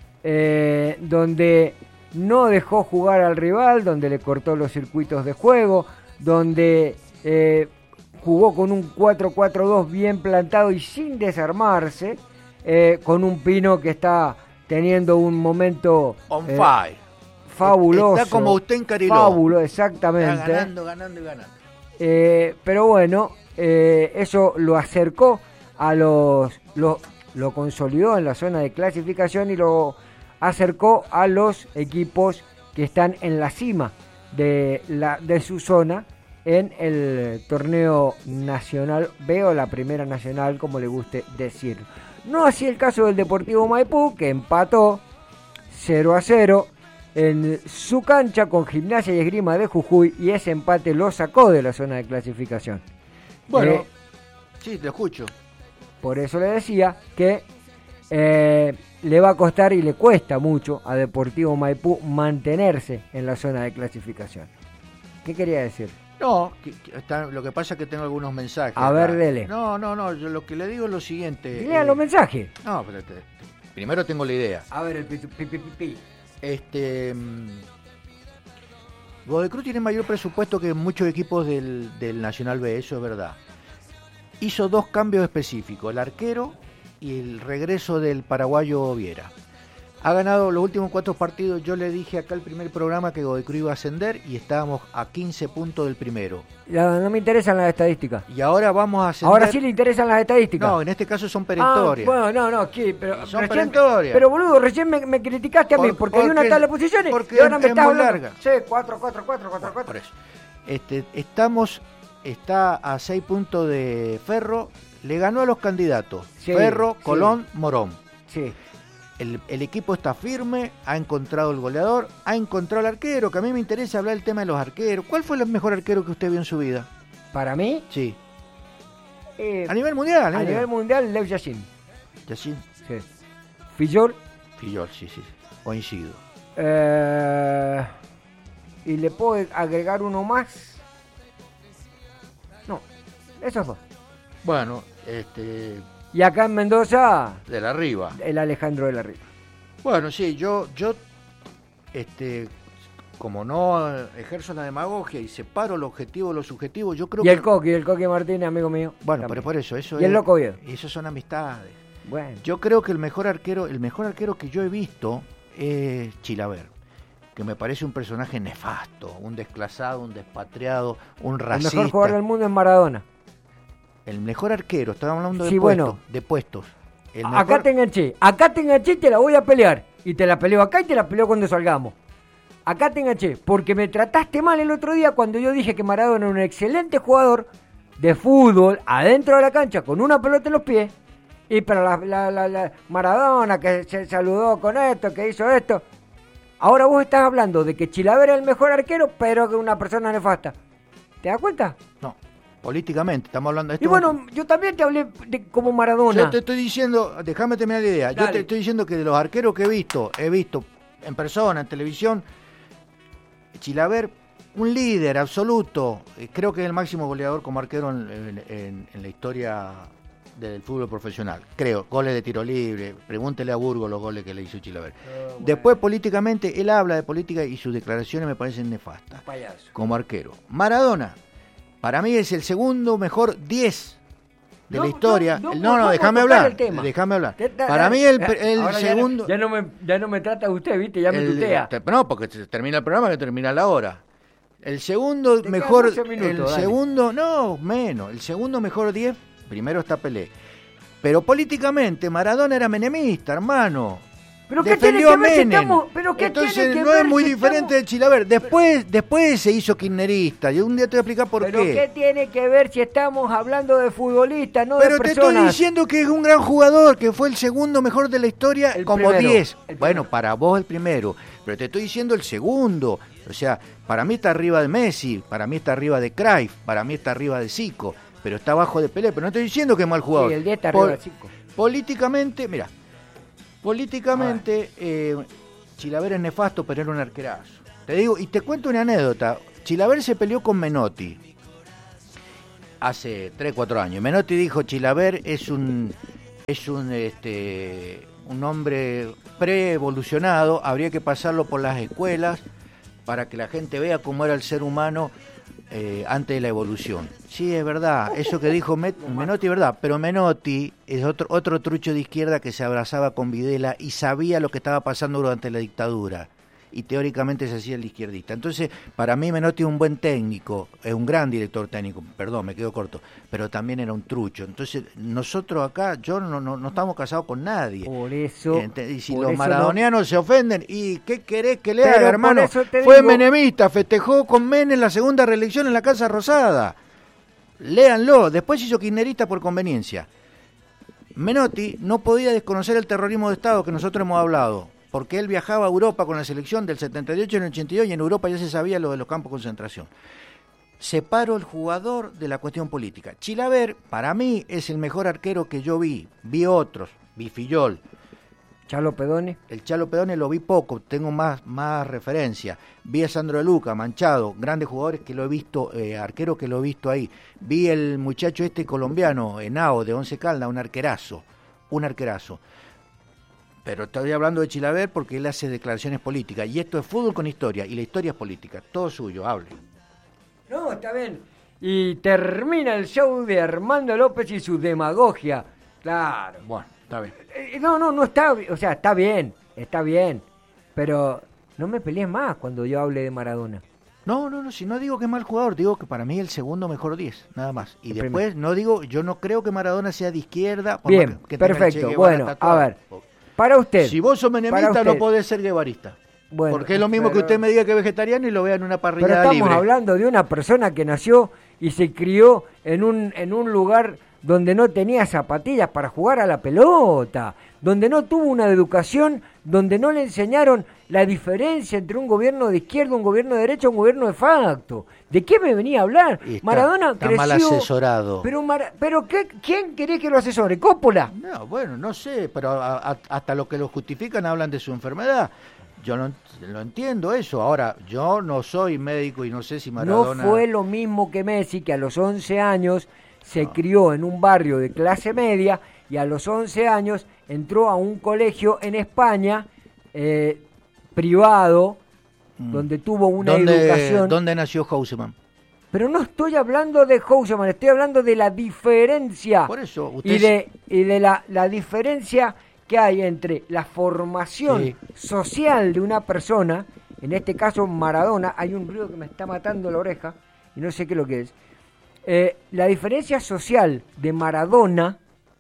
eh, donde no dejó jugar al rival, donde le cortó los circuitos de juego, donde eh, jugó con un cuatro cuatro dos bien plantado y sin desarmarse, eh, con un Pino que está teniendo un momento On eh, fire. fabuloso. Está como usted en Cariló. Fabuloso, Está exactamente. ganando, ganando y ganando. Eh, pero bueno, eh, eso lo acercó a los... Lo, lo consolidó en la zona de clasificación y lo acercó a los equipos que están en la cima de, la, de su zona en el torneo nacional B o la primera nacional, como le guste decirlo. No así el caso del Deportivo Maipú, que empató cero a cero en su cancha con Gimnasia y Esgrima de Jujuy, y ese empate lo sacó de la zona de clasificación. Bueno, Eh, sí, te escucho. por eso le decía que eh, le va a costar y le cuesta mucho a Deportivo Maipú mantenerse en la zona de clasificación. ¿Qué quería decir? No, que- que está- lo que pasa es que tengo algunos mensajes. A acá. ver, dele. No, no, no, yo lo que le digo es lo siguiente. Lea eh, los mensajes. No, pero te- te- primero tengo la idea. A ver, el pi, pi, pi, pi, pi. Este. mm, Godoy Cruz tiene mayor presupuesto que muchos equipos del, del Nacional B, eso es verdad. Hizo dos cambios específicos, el arquero y el regreso del paraguayo Viera. Ha ganado los últimos cuatro partidos, yo le dije acá el primer programa que Godoy Cruz iba a ascender y estábamos a quince puntos del primero. La- no me interesan las estadísticas. Y ahora vamos a ascender... Ahora sí le interesan las estadísticas. No, en este caso son Ah, perentorias. bueno, no, no, ¿qué? Pero, Son recién- perentorias. pero boludo, recién me, me criticaste a mí Por- porque, hay una porque- tabla de posiciones porque y ahora me es estás muy hablando. larga. Sí, cuatro, cuatro, cuatro, cuatro, Por cuatro. eso. Este, estamos, está a seis puntos de Ferro, le ganó a los candidatos, Sí, Ferro, sí. Colón, Morón. Sí. el, el equipo está firme, ha encontrado el goleador, ha encontrado el arquero, que a mí me interesa hablar del tema de los arqueros. ¿Cuál fue el mejor arquero que usted vio en su vida? Para mí, Sí. eh, A nivel mundial, a ¿eh? nivel mundial, Lev Yashin. Yashin. Sí. Fillol. Fillol, sí, sí, coincido. Eh, y le puedo agregar uno más. No, esos dos. Bueno, este, Y acá en Mendoza, de la arriba. el Alejandro de la Riva. Bueno, sí, yo, yo, este, como no ejerzo la demagogia y separo lo objetivo de lo subjetivo, yo creo Y que... el Coqui, el Coqui Martínez, amigo mío. Bueno, también. pero por eso, eso Y el es... Loco Oviedo. Eso son amistades. Bueno, Yo creo que el mejor arquero, el mejor arquero que yo he visto es Chilaver, que me parece un personaje nefasto, un desclasado, un despatriado, un el racista. mejor jugador del mundo es Maradona. El mejor arquero, estamos hablando de Sí, puestos, bueno. de puestos. El Acá mejor- te enganché, acá te enganché y te la voy a pelear. Y te la peleo acá y te la peleo cuando salgamos. Acá te enganché, porque me trataste mal el otro día cuando yo dije que Maradona era un excelente jugador de fútbol adentro de la cancha con una pelota en los pies. Y para la, la, la, la Maradona que se saludó con esto, que hizo esto. Ahora vos estás hablando de que Chilaver es el mejor arquero, pero que una persona nefasta. ¿Te das cuenta? No, políticamente, estamos hablando de esto. Y bueno, yo también te hablé de, como Maradona. Yo te estoy diciendo, déjame terminar la idea. Yo Dale. te estoy diciendo que de los arqueros que he visto, he visto en persona, en televisión, Chilaver, un líder absoluto. eh, Creo que es el máximo goleador como arquero en, en- en- en la historia del fútbol profesional. Creo, goles de tiro libre. Pregúntele a Burgos los goles que le hizo Chilaver. Después, políticamente, él habla de política y sus declaraciones me parecen nefastas. Payaso. Como arquero. Maradona, para mí es el segundo mejor diez de No, la historia. no, no, No, no, vamos a déjame tocar hablar. el tema. Déjame hablar. Te- te- Para te- mí el, eh, el ahora ya no- segundo... Ya no, me, ya no me trata usted, ¿viste? Ya me el- tutea. te- no, porque se termina el programa que termina la hora. El segundo Te quedan mejor... doce minutos, el dale. segundo... No, menos. El segundo mejor diez, primero está Pelé. Pero políticamente Maradona era menemista, hermano. ¿Pero qué tiene Defendió que a ver si Menem. estamos- pero qué Entonces tiene que no ver es muy si diferente estamos- de Chilaver. Después, después se hizo kirchnerista. Yo un día te voy a explicar por ¿Pero qué. qué tiene que ver si estamos hablando de futbolistas, no Pero de te personas? estoy diciendo que es un gran jugador, que fue el segundo mejor de la historia, El como primero, diez. el Bueno, primero. para vos el primero, pero te estoy diciendo el segundo. O sea, para mí está arriba de Messi, para mí está arriba de Cruyff, para mí está arriba de Zico, pero está abajo de Pelé. Pero no estoy diciendo que es mal jugador. Sí, el diez está Pol- arriba del cinco. Políticamente, mira, políticamente eh, Chilaver es nefasto, pero era un arquerazo. Te digo, y te cuento una anécdota. Chilaver se peleó con Menotti hace tres, cuatro años. Menotti dijo, Chilaver es un es un este un hombre pre-evolucionado, habría que pasarlo por las escuelas para que la gente vea cómo era el ser humano eh, antes de la evolución. Sí, es verdad, eso que dijo Met- Menotti es verdad, pero Menotti es otro otro trucho de izquierda que se abrazaba con Videla y sabía lo que estaba pasando durante la dictadura. Y teóricamente se hacía el izquierdista. Entonces, para mí Menotti es un buen técnico, es un gran director técnico, perdón, me quedo corto, pero también era un trucho. Entonces, nosotros acá, yo no, no, no estamos casados con nadie. Por eso. Ente- y si por los eso maradonianos se ofenden, ¿y qué querés que le Pero haga, por hermano? eso te Fue digo- menemista, festejó con Menem la segunda reelección en la Casa Rosada. Léanlo, después hizo kirchnerista por conveniencia. Menotti no podía desconocer el terrorismo de Estado que nosotros hemos hablado, porque él viajaba a Europa con la selección del setenta y ocho y en el ochenta y dos y en Europa ya se sabía lo de los campos de concentración. Separo el jugador de la cuestión política. Chilaver, para mí, es el mejor arquero que yo vi. Vi otros, vi Fillol. Chalo Pedone. El Chalo Pedone lo vi poco, tengo más, más referencia. Vi a Sandro de Luca, Manchado, grandes jugadores que lo he visto, eh, arquero que lo he visto ahí. Vi el muchacho este colombiano, Henao, de Once Caldas, un arquerazo, un arquerazo. Pero estoy hablando de Chilaver porque él hace declaraciones políticas. Y esto es fútbol con historia, y la historia es política. Todo suyo, hable. No, está bien. Y termina el show de Armando López y su demagogia. Claro. Bueno, está bien. Eh, No, no, no está, o sea, está bien, está bien, pero no me pelees más cuando yo hable de Maradona. No, no, no, si no digo que es mal jugador, digo que para mí es el segundo mejor diez, nada más. Y El después, no digo, yo no creo que Maradona sea de izquierda. por Bien, más que tenga el Che perfecto, Guevara bueno, tatuado. a ver, para usted. Si vos sos para menemista, usted. no podés ser guevarista. Bueno, porque es lo mismo pero- que usted me diga que es vegetariano y lo vea en una parrilla Pero estamos libre. hablando de una persona que nació y se crió en un, en un lugar donde no tenía zapatillas para jugar a la pelota, donde no tuvo una educación, donde no le enseñaron la diferencia entre un gobierno de izquierda, un gobierno de derecha, un gobierno de facto. ¿De qué me venía a hablar? Está, Maradona está creció, mal asesorado. Pero, Mar, pero ¿qué, ¿quién querés que lo asesore? ¿Coppola? No, bueno, no sé, pero a, a, hasta los que lo justifican hablan de su enfermedad. Yo no lo entiendo eso. Ahora, yo no soy médico y no sé si Maradona... No fue lo mismo que Messi, que a los once años se no. crió en un barrio de clase media y a los once años entró a un colegio en España eh, privado, mm. donde tuvo una ¿Dónde, educación... ¿Dónde nació Houseman? Pero no estoy hablando de Houseman, estoy hablando de la diferencia. Por eso, usted... Y de, y de la, la diferencia que hay entre la formación sí. social de una persona, en este caso Maradona, hay un ruido que me está matando la oreja, y no sé qué es lo que es, eh, la diferencia social de Maradona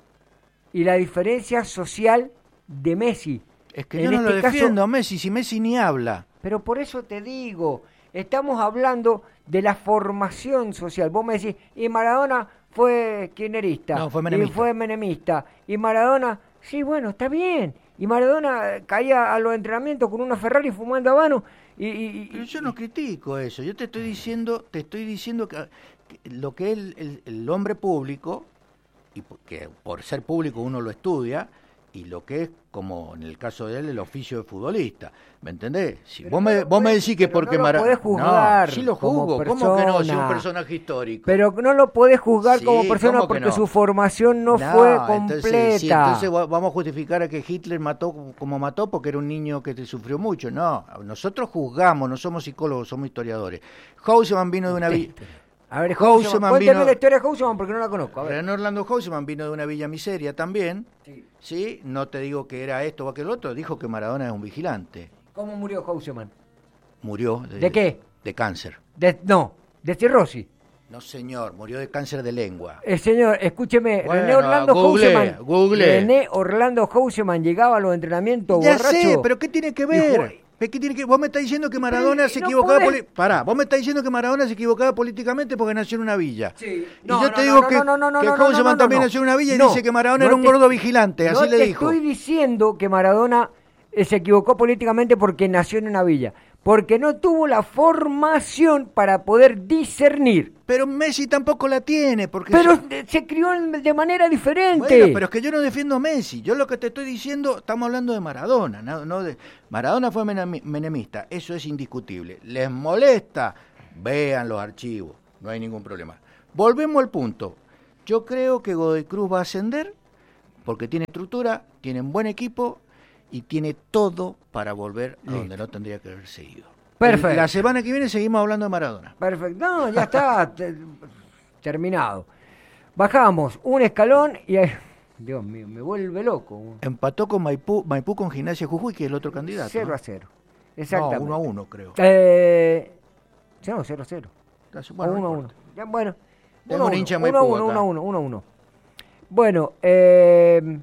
y la diferencia social de Messi. Es que yo no lo defiendo a Messi, si Messi ni habla. Pero por eso te digo, estamos hablando de la formación social. Vos me decís, y Maradona fue kirchnerista, no, fue menemista. y fue menemista, y Maradona... Sí, bueno, está bien. Y Maradona caía a los entrenamientos con una Ferrari fumando habano. Y, y, Pero yo no critico eso. Yo te estoy diciendo, te estoy diciendo que, que lo que es el, el, el hombre público, y que por ser público uno lo estudia, y lo que es, como en el caso de él, el oficio de futbolista. ¿Me entendés? Si vos, no me, vos me decís que porque no Maradona... juzgar no, sí lo juzgo. ¿Cómo que no? Si es un personaje histórico. Pero no lo podés juzgar sí, como persona porque no? su formación no, no fue completa. Entonces, sí, entonces vamos a justificar a que Hitler mató como mató porque era un niño que te sufrió mucho. No, nosotros juzgamos, no somos psicólogos, somos historiadores. Houseman vino de una villa... A ver, Houseman, cuéntame vino... la historia de Houseman porque no la conozco. A ver. Orlando Houseman vino de una villa miseria también. Sí. Sí, no te digo que era esto o aquel otro, dijo que Maradona es un vigilante. ¿Cómo murió Houseman? Murió de, ¿De qué? De cáncer. De, no, de cirrosis. No, señor, murió de cáncer de lengua. Eh, señor, escúcheme, bueno, René Orlando Google, Houseman. Google. René Orlando Houseman llegaba a los entrenamientos ya borracho. sé, pero ¿qué tiene que ver? ¿Qué tiene que... Vos me estás diciendo que Maradona se no equivocaba... Poli... Pará, vos me estás diciendo que Maradona se equivocaba políticamente porque nació en una villa. Sí. No, y yo no, te digo no, que, no, no, no, que Houseman no, no, no, también no. nació en una villa y no, dice que Maradona no era un te, gordo vigilante, así no le te dijo. Estoy diciendo que Maradona eh, se equivocó políticamente porque nació en una villa. Porque no tuvo la formación para poder discernir. Pero Messi tampoco la tiene. Porque pero se... se crió de manera diferente. Bueno, pero es que yo no defiendo a Messi. Yo lo que te estoy diciendo, estamos hablando de Maradona. No, no de... Maradona fue menemista, eso es indiscutible. ¿Les molesta? Vean los archivos, no hay ningún problema. Volvemos al punto. Yo creo que Godoy Cruz va a ascender porque tiene estructura, tiene un buen equipo y tiene todo para volver a donde no tendría que haber seguido. Perfecto. La semana que viene seguimos hablando de Maradona. Perfecto. No, ya está te, terminado. Bajamos un escalón y... Dios mío, me vuelve loco. Empató con Maipú, Maipú con Gimnasia Jujuy, que es el otro candidato. cero ¿no? a cero. Exactamente. No, uno a uno, creo. Eh, no, cero a cero. Bueno, uno a uno. Ya, bueno. Tengo un hincha Maipú. uno a uno, uno a uno. Bueno, eh,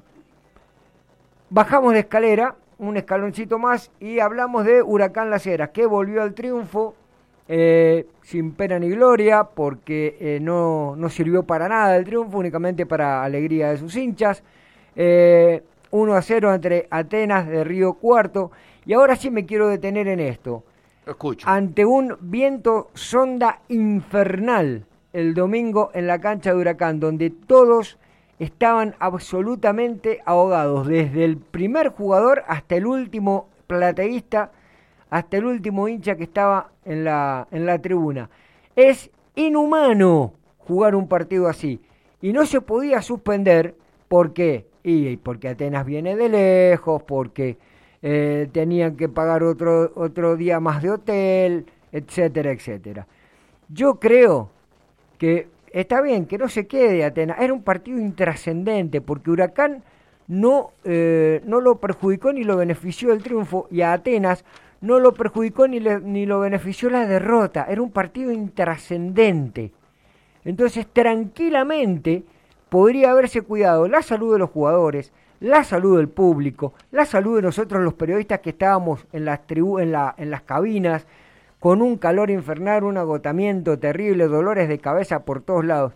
bajamos de escalera, un escaloncito más, y hablamos de Huracán Las Heras, que volvió al triunfo eh, sin pena ni gloria, porque eh, no, no sirvió para nada el triunfo, únicamente para alegría de sus hinchas. Eh, uno a cero entre Atenas de Río Cuarto. Y ahora sí me quiero detener en esto. Escucho. Ante un viento sonda infernal el domingo en la cancha de Huracán, donde todos estaban absolutamente ahogados, desde el primer jugador hasta el último plateísta, hasta el último hincha que estaba en la, en la tribuna. Es inhumano jugar un partido así. Y no se podía suspender, ¿por qué? Y porque Atenas viene de lejos, porque eh, tenían que pagar otro, otro día más de hotel, etcétera, etcétera. Yo creo que está bien que no se quede Atenas. Era un partido intrascendente porque Huracán no, eh, no lo perjudicó ni lo benefició el triunfo, y a Atenas no lo perjudicó ni, le, ni lo benefició la derrota. Era un partido intrascendente. Entonces, tranquilamente podría haberse cuidado la salud de los jugadores, la salud del público, la salud de nosotros los periodistas que estábamos en las, tribu- en la, en las cabinas, con un calor infernal, un agotamiento terrible, dolores de cabeza por todos lados.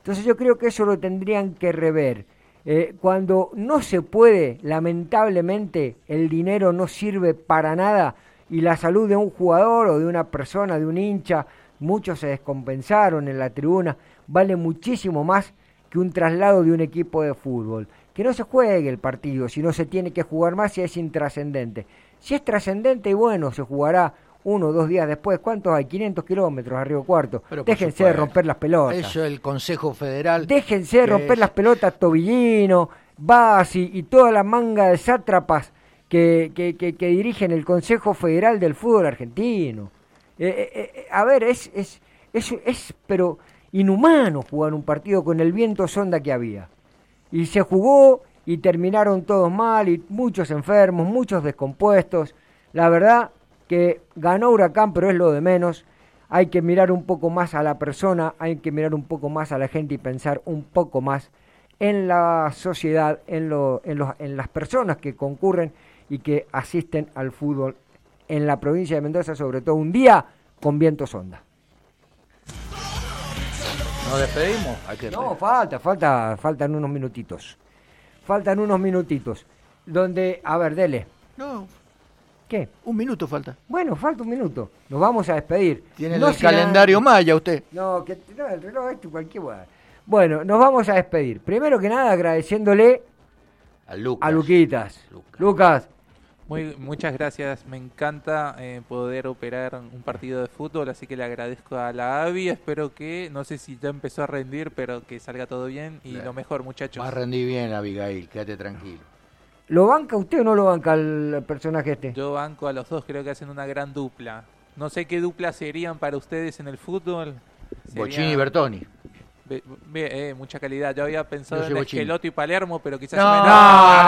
Entonces yo creo que eso lo tendrían que rever. Eh, cuando no se puede, lamentablemente, el dinero no sirve para nada y la salud de un jugador o de una persona, de un hincha, muchos se descompensaron en la tribuna, vale muchísimo más que un traslado de un equipo de fútbol. Que no se juegue el partido, si no se tiene que jugar más, si es intrascendente. Si es trascendente, y bueno, se jugará uno o dos días después. ¿Cuántos hay? quinientos kilómetros a Río Cuarto. Pero déjense de romper las pelotas. Eso el Consejo Federal. Déjense de romper es... las pelotas, Tobillino, Bassi y toda la manga de sátrapas que, que, que, que dirigen el Consejo Federal del Fútbol Argentino. Eh, eh, eh, a ver, es, es, es, es pero inhumano jugar un partido con el viento sonda que había. Y se jugó y terminaron todos mal y muchos enfermos, muchos descompuestos. La verdad que ganó Huracán, pero es lo de menos. Hay que mirar un poco más a la persona, hay que mirar un poco más a la gente y pensar un poco más en la sociedad, en, lo, en, los, en las personas que concurren y que asisten al fútbol en la provincia de Mendoza, sobre todo un día con viento sonda. ¿Nos despedimos? Hay que no, falta, falta, faltan unos minutitos. Faltan unos minutitos. Donde, a ver, dele. No. ¿Qué? Un minuto falta. Bueno, falta un minuto. Nos vamos a despedir. Tiene no el calendario nada... maya usted. No, que no, el reloj este cualquier hueá. Bueno, nos vamos a despedir. Primero que nada, agradeciéndole a Lucas. A Luquitas. Lucas. Lucas. Muy, muchas gracias, me encanta eh, poder operar un partido de fútbol, así que le agradezco a la A B I, espero que, no sé si ya empezó a rendir, pero que salga todo bien y claro. Lo mejor, muchachos. Va a rendir bien, Abigail, quédate tranquilo. ¿Lo banca usted o no lo banca el personaje este? Yo banco a los dos, creo que hacen una gran dupla. No sé qué dupla serían para ustedes en el fútbol. Sería... Bochini y Bertoni. Be, be, eh, mucha calidad, yo había pensado yo en Bochini. Esqueloto y Palermo, pero quizás... No, me...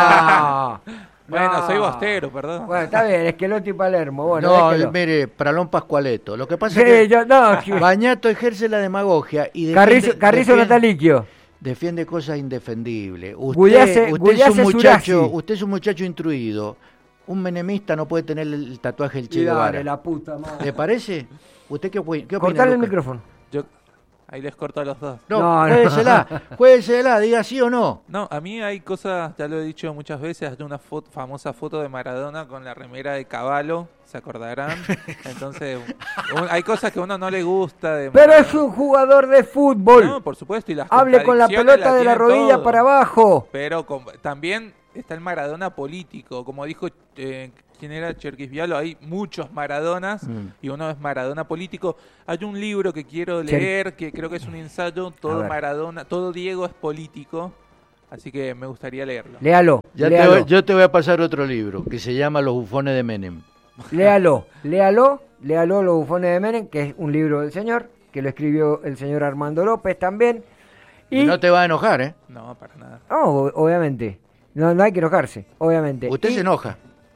no, no. Bueno, no. soy bostero, perdón. Bueno, está bien, Esqueloto y Palermo. Bueno, no, déjelo. mire, Pralón Pascualeto. Lo que pasa sí, es que yo, no, Bañato ejerce la demagogia y defiende, Carrizo, Carrizo defiende, Nataliquio. Defiende cosas indefendibles. Usted, Guyase, usted, Guyase es un muchacho, Surasi. usted es un muchacho instruido. Un menemista no puede tener el tatuaje del Che Guevara. la puta madre. ¿Le parece? ¿Usted qué, qué opina? Cortale el Lucas? micrófono. Yo ahí les corto a los dos. No, no, no. juéguesela, juéguesela, diga sí o no. No, a mí hay cosas, ya lo he dicho muchas veces, hay una foto, famosa foto de Maradona con la remera de Caballo, se acordarán. Entonces, un, hay cosas que a uno no le gusta. De Pero es un jugador de fútbol. No, por supuesto. Y las hable con la pelota la de la rodilla todo. para abajo. Pero con, también está el Maradona político, como dijo... Eh, ¿Quién era Cherkis Vialo? Hay muchos Maradonas mm. y uno es Maradona político. Hay un libro que quiero leer, que creo que es un ensayo, todo Maradona, todo Diego es político, así que me gustaría leerlo. Léalo. Ya léalo. Te voy, yo te voy a pasar otro libro que se llama Los bufones de Menem. Léalo, léalo, léalo Los bufones de Menem, que es un libro del señor, que lo escribió el señor Armando López también. Y no te va a enojar, ¿eh? No, para nada. Oh, obviamente. No, no hay que enojarse, obviamente. Usted y... se enoja.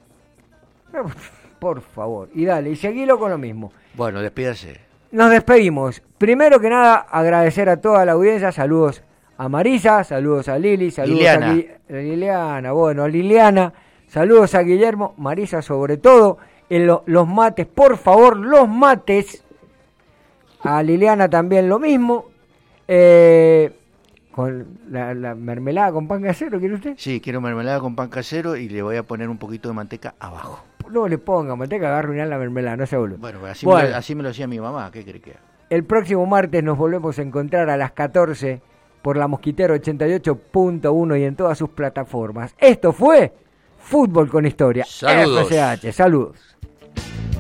Por favor, y dale, y seguilo con lo mismo. Bueno, despídase. Nos despedimos. Primero que nada, agradecer a toda la audiencia. Saludos a Marisa, saludos a Lili, saludos Liliana. a Gui- Liliana, bueno, a Liliana, saludos a Guillermo, Marisa sobre todo, en lo, los mates, por favor, los mates. A Liliana también lo mismo. Eh, con la, la mermelada con pan casero, ¿quiere usted? Sí, quiero mermelada con pan casero y le voy a poner un poquito de manteca abajo. No le ponga manteca, va a arruinar la mermelada, no se boludo. Bueno, así, Bueno. Me lo, así me lo hacía mi mamá, ¿qué cree que haga? El próximo martes nos volvemos a encontrar a las catorce por la Mosquitero ochenta y ocho punto uno y en todas sus plataformas. Esto fue Fútbol con Historia. Saludos. F C H, saludos.